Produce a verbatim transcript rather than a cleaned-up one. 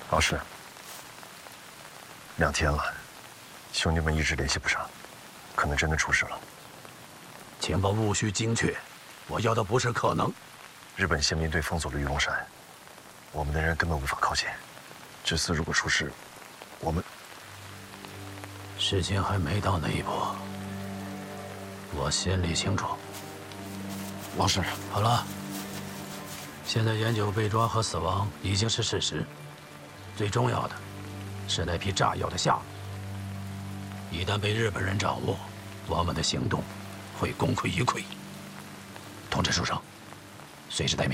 老师，两天了，兄弟们一直联系不上，可能真的出事了。 情报务需精确，我要的不是可能。 日本宪兵队封锁了玉龙山，我们的人根本无法靠近。这次如果出事，我们…… 事情还没到那一步，我心里清楚。 老师， 好了，现在研九被抓和死亡已经是事实，最重要的是那批炸药的下落。一旦被日本人掌握，我们的行动会功亏一篑。通知书生，随时待命。